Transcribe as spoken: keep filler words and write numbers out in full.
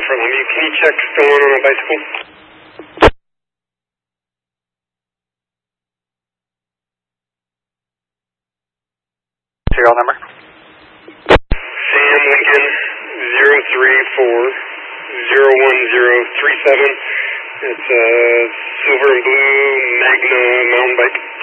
front of you. Can you check someone on a bicycle? Serial number? Sam Lincoln zero three four zero one zero three seven. It's a silver and blue Magna mountain bike.